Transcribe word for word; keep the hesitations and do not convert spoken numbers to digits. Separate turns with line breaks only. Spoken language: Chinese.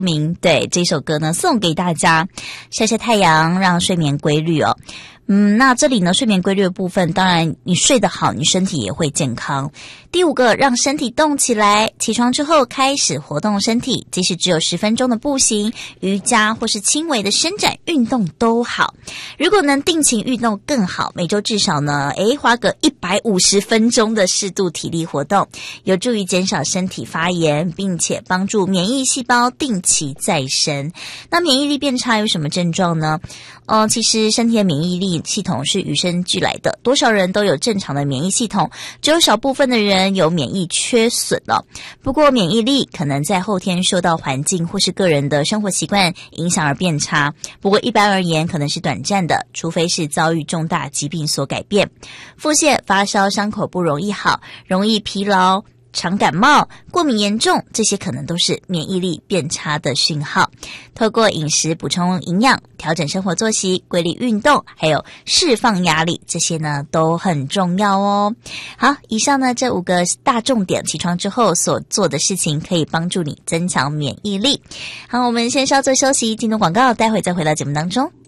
明，对，这首歌呢送给大家，晒晒太阳，让睡眠规律哦。嗯，那这里呢，睡眠规律的部分，当然你睡得好，你身体也会健康。第五个，让身体动起来，起床之后开始活动身体，即使只有十分钟的步行、瑜伽或是轻微的伸展运动都好。如果能定期运动更好，每周至少呢，诶，花个一百五十分钟的适度体力活动，有助于减少身体发炎，并且帮助免疫细胞定期再生。那免疫力变差有什么症状呢？呃，其实身体的免疫力系统是与生俱来的，多少人都有正常的免疫系统，只有少部分的人有免疫缺损了。不过免疫力可能在后天受到环境或是个人的生活习惯影响而变差，不过一般而言可能是短暂的，除非是遭遇重大疾病所改变。腹泻、发烧、伤口不容易好，容易疲劳、常感冒、过敏严重，这些可能都是免疫力变差的讯号。透过饮食补充营养，调整生活作息，规律运动，还有释放压力，这些呢都很重要哦。好，以上呢这五个大重点，起床之后所做的事情可以帮助你增强免疫力。好，我们先稍作休息，进入广告，待会再回到节目当中。